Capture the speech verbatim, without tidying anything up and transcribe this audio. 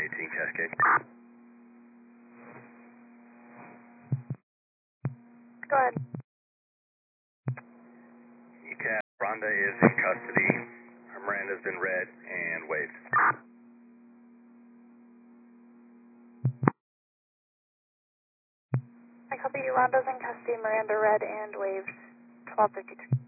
eighteen Cascade. Go ahead. E C A P, Rhonda is in custody. Miranda's been read and waived. I copy you. Rhonda's in custody. Miranda read and waived. twelve fifty-three.